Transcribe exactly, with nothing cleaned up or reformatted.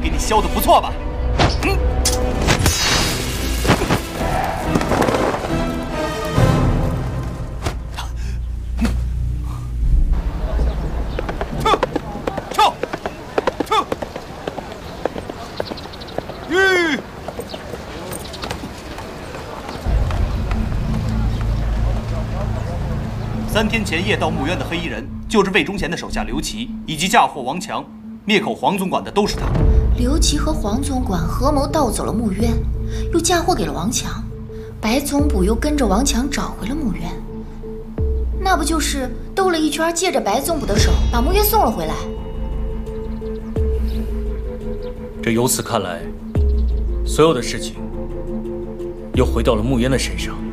给你削的不错吧？嗯。撤！撤！撤！吁！ 三天前夜到墓渊的黑衣人，就是魏忠贤的手下刘琦，以及嫁祸王强、灭口黄总管的都是他。 刘琦和黄总管合谋盗走了墓渊，又嫁祸给了王强，白总捕又跟着王强找回了墓渊，那不就是兜了一圈，借着白总捕的手把墓渊送了回来？ 这由此看来，所有的事情又回到了墓渊的身上。